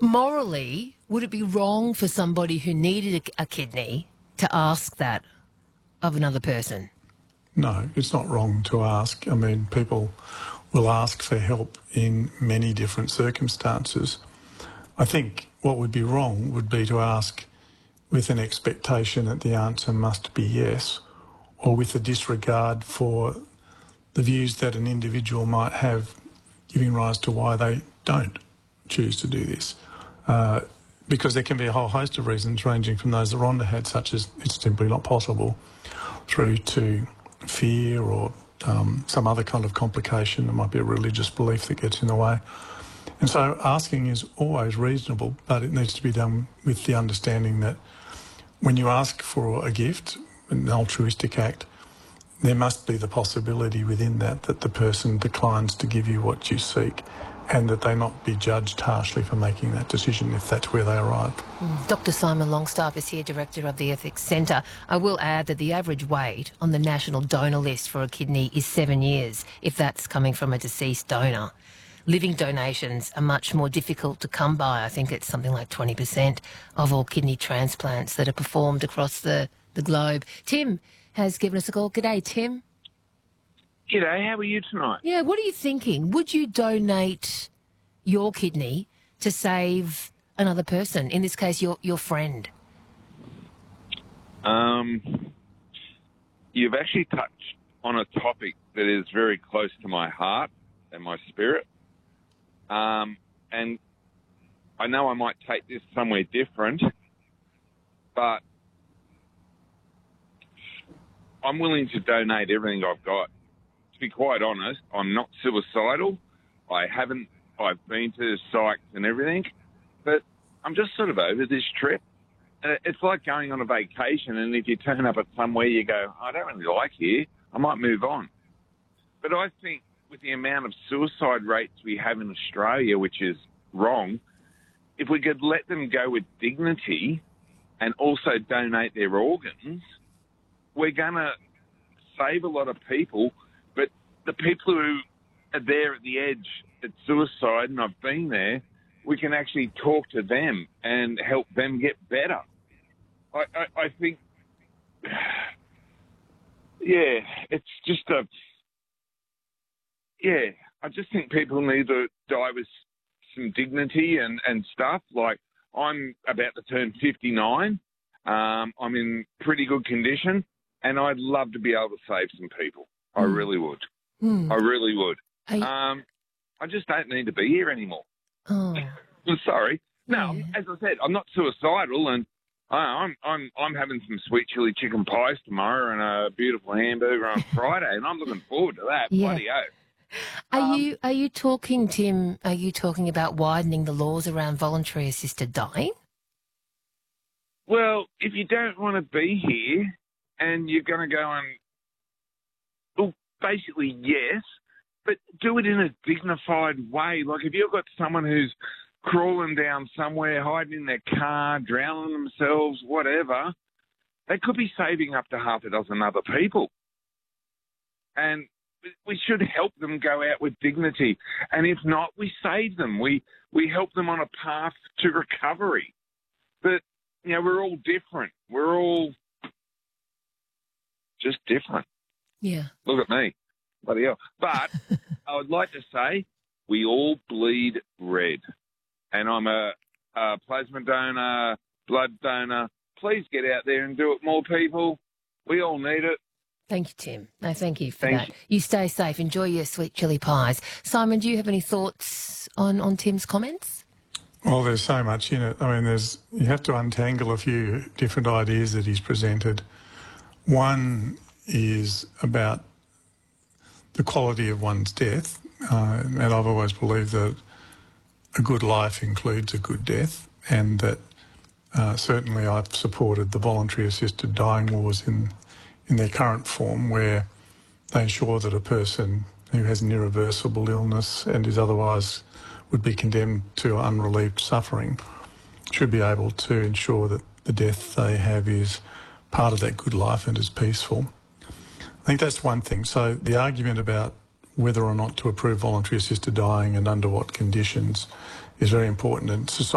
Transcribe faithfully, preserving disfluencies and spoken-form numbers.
morally, would it be wrong for somebody who needed a, a kidney to ask that of another person? No, it's not wrong to ask. I mean, people will ask for help in many different circumstances. I think what would be wrong would be to ask with an expectation that the answer must be yes, or with a disregard for the views that an individual might have, giving rise to why they don't choose to do this. Uh, because there can be a whole host of reasons, ranging from those that Rhonda had, such as it's simply not possible, through to fear or um, some other kind of complication. There might be a religious belief that gets in the way. And so asking is always reasonable, but it needs to be done with the understanding that when you ask for a gift, an altruistic act, there must be the possibility within that that the person declines to give you what you seek, and that they not be judged harshly for making that decision if that's where they arrive. Mm. Doctor Simon Longstaff is here, Director of the Ethics Centre. I will add that the average wait on the national donor list for a kidney is seven years, if that's coming from a deceased donor. Living donations are much more difficult to come by. I think it's something like twenty percent of all kidney transplants that are performed across the, the globe. Tim has given us a call. G'day, Tim. G'day, how are you tonight? Yeah, what are you thinking? Would you donate your kidney to save another person, in this case, your, your friend? Um, you've actually touched on a topic that is very close to my heart and my spirit. Um, and I know I might take this somewhere different, but I'm willing to donate everything I've got. To be quite honest, I'm not suicidal. I haven't, I've been to psychs and everything, but I'm just sort of over this trip. Uh, it's like going on a vacation, and if you turn up at somewhere, you go, I don't really like here, I might move on. But I think with the amount of suicide rates we have in Australia, which is wrong, if we could let them go with dignity and also donate their organs, we're going to save a lot of people. But the people who are there at the edge at suicide, and I've been there, we can actually talk to them and help them get better. I, I, I think, yeah, it's just a, yeah, I just think people need to die with some dignity and, and stuff. Like, I'm about to turn fifty-nine. Um, I'm in pretty good condition, and I'd love to be able to save some people. I Mm. really would. Mm. I really would. Are you- Um, I just don't need to be here anymore. Oh, I'm sorry. No, Yeah. as I said, I'm not suicidal, and I, I'm I'm I'm having some sweet chili chicken pies tomorrow and a beautiful hamburger on Friday, and I'm looking forward to that. Yeah. Bloody oath. Are Um, you are you talking, Tim, are you talking about widening the laws around voluntary assisted dying? Well, if you don't want to be here and you're going to go and, well, basically, yes, but do it in a dignified way. Like, if you've got someone who's crawling down somewhere, hiding in their car, drowning themselves, whatever, they could be saving up to half a dozen other people. And we should help them go out with dignity. And if not, we save them. We, we help them on a path to recovery. But, you know, we're all different. We're all just different. Yeah. Look at me. Bloody hell. But I would like to say we all bleed red. And I'm a, a plasma donor, blood donor. Please get out there and do it, more people. We all need it. Thank you, Tim. No, thank you for Thank that. you. You stay safe. Enjoy your sweet chili pies. Simon, do you have any thoughts on, on Tim's comments? Well, there's so much in it. I mean, there's you have to untangle a few different ideas that he's presented. One is about the quality of one's death, uh, and I've always believed that a good life includes a good death, and that uh, certainly I've supported the voluntary assisted dying laws in in their current form, where they ensure that a person who has an irreversible illness and is otherwise would be condemned to unrelieved suffering should be able to ensure that the death they have is part of that good life and is peaceful. I think that's one thing. So the argument about whether or not to approve voluntary assisted dying and under what conditions is very important, and society